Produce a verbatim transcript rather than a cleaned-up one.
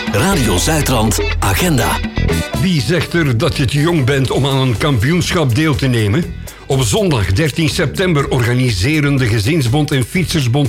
Radio Zuidrand Agenda. Wie zegt er dat je te jong bent om aan een kampioenschap deel te nemen? Op zondag dertien september organiseren de Gezinsbond en Fietsersbond